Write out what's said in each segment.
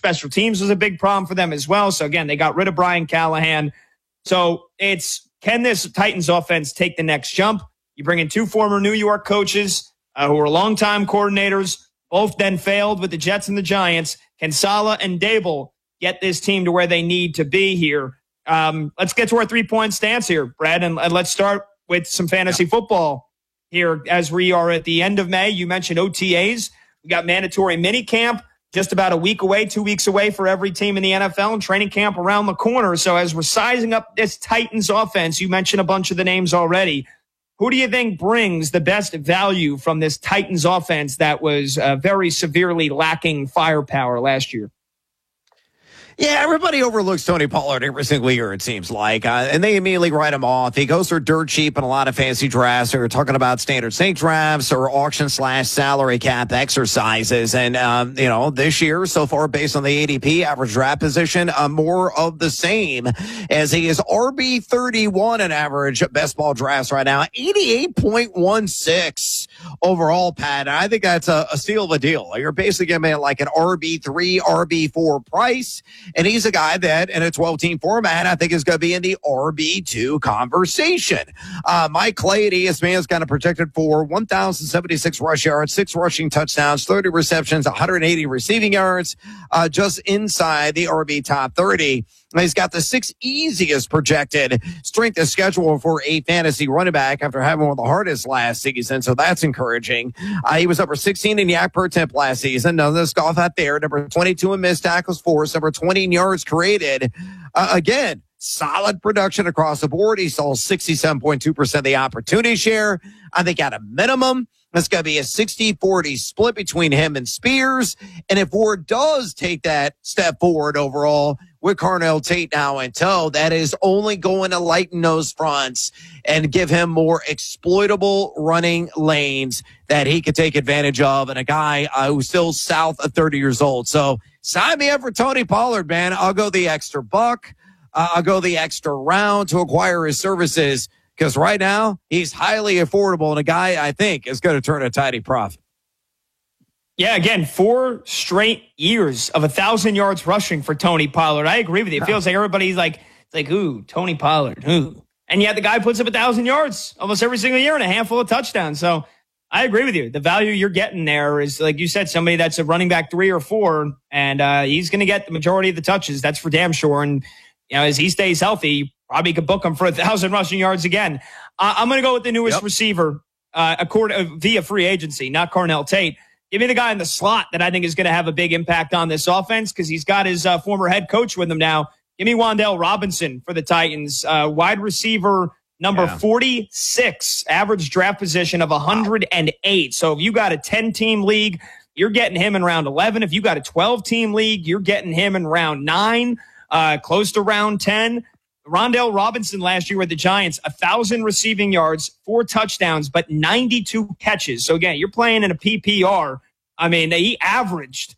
special teams was a big problem for them as well. So again, they got rid of Brian Callahan. So can this Titans offense take the next jump? You bring in two former New York coaches who were longtime coordinators, both then failed with the Jets and the Giants. Can Saleh and Dable get this team to where they need to be here? Let's get to our 3-point stance here, Brad, and let's start with some fantasy football here as we are at the end of May. You mentioned OTAs. We got mandatory mini camp just about a week away, 2 weeks away for every team in the NFL, and training camp around the corner. So as we're sizing up this Titans offense, you mentioned a bunch of the names already. Who do you think brings the best value from this Titans offense that was very severely lacking firepower last year? Yeah, everybody overlooks Tony Pollard every single year, it seems like, and they immediately write him off. He goes for dirt cheap in a lot of fantasy drafts. They're talking about standard snake drafts or auction/salary cap exercises. And, this year, so far, based on the ADP average draft position, more of the same, as he is RB31 in average best ball drafts right now, 88.16 overall, Pat. I think that's a steal of a deal. You're basically getting like an RB3, RB4 price. And he's a guy that, in a 12-team format, I think is going to be in the RB2 conversation. Mike Clay at ESPN is kind of projected for 1,076 rush yards, 6 rushing touchdowns, 30 receptions, 180 receiving yards, just inside the RB top 30. He's got the 6th easiest projected strength of schedule for a fantasy running back after having one of the hardest last season. So that's encouraging. He was number 16 in yak per attempt last season. None of this golf out there. Number 22 in missed tackles forced. Number 20 in yards created. Again, solid production across the board. He saw 67.2% of the opportunity share. I think at a minimum, it's going to be a 60-40 split between him and Spears. And if Ward does take that step forward overall with Carnell Tate now in tow, that is only going to lighten those fronts and give him more exploitable running lanes that he could take advantage of. And a guy who's still south of 30 years old. So sign me up for Tony Pollard, man. I'll go the extra buck. I'll go the extra round to acquire his services, because right now he's highly affordable and a guy I think is going to turn a tidy profit. Yeah, again, 4 straight years of 1,000 yards rushing for Tony Pollard. I agree with you. It feels like everybody's ooh, Tony Pollard, ooh. And yet the guy puts up 1,000 yards almost every single year and a handful of touchdowns. So I agree with you. The value you're getting there is, like you said, somebody that's a running back 3 or 4, and he's going to get the majority of the touches. That's for damn sure. And as he stays healthy, probably could book him for 1,000 rushing yards again. I'm going to go with the newest receiver via free agency, not Carnell Tate. Give me the guy in the slot that I think is going to have a big impact on this offense, because he's got his former head coach with him now. Give me Wan'Dale Robinson for the Titans. Wide receiver number 46, average draft position of 108. So if you got a 10-team league, you're getting him in round 11. If you got a 12-team league, you're getting him in round 9, close to round 10. Wan'Dale Robinson last year with the Giants, 1,000 receiving yards, 4 touchdowns, but 92 catches. So again, you're playing in a PPR. I mean, he averaged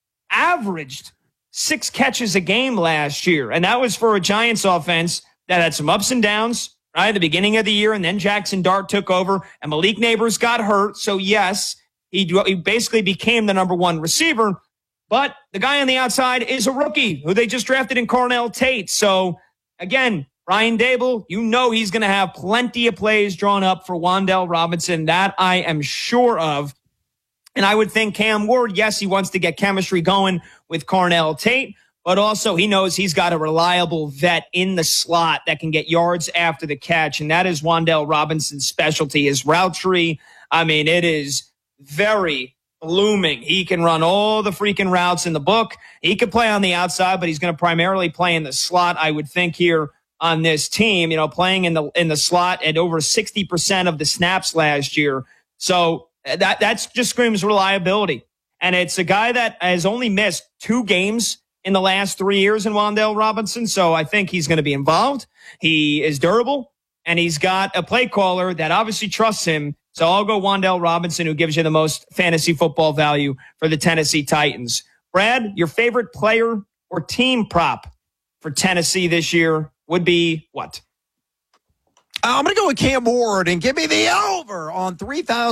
6 catches a game last year. And that was for a Giants offense that had some ups and downs, right? At the beginning of the year, and then Jackson Dart took over and Malik Neighbors got hurt. So yes, he basically became the number 1 receiver, but the guy on the outside is a rookie who they just drafted in Carnell Tate. So again, Brian Dable, he's going to have plenty of plays drawn up for Wan'Dale Robinson. That I am sure of. And I would think Cam Ward, yes, he wants to get chemistry going with Carnell Tate, but also he knows he's got a reliable vet in the slot that can get yards after the catch. And that is Wan'Dale Robinson's specialty, his route tree. I mean, it is very blooming. He can run all the freaking routes in the book. He could play on the outside, but he's going to primarily play in the slot, I would think, here on this team, playing in the slot at over 60% of the snaps last year. So that just screams reliability. And it's a guy that has only missed 2 games in the last 3 years in Wan'Dale Robinson. So I think he's going to be involved. He is durable, and he's got a play caller that obviously trusts him. So I'll go Wan'Dale Robinson, who gives you the most fantasy football value for the Tennessee Titans. Brad, your favorite player or team prop for Tennessee this year would be what? I'm going to go with Cam Ward and give me the over on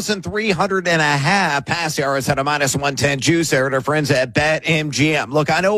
3,300 and a half pass yards at a -110 juice there to our friends at BetMGM. Look, I know